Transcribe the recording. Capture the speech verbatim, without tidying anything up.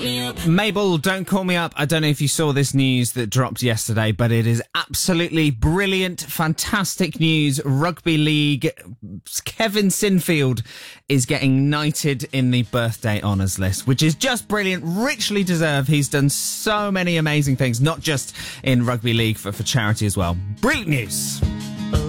Mabel, don't call me up. I don't know if you saw this news that dropped yesterday, but it is absolutely brilliant, fantastic news. Rugby League, Kevin Sinfield is getting knighted in the birthday honours list, which is just brilliant, richly deserved. He's done so many amazing things, not just in Rugby League, for, for charity as well. Brilliant news.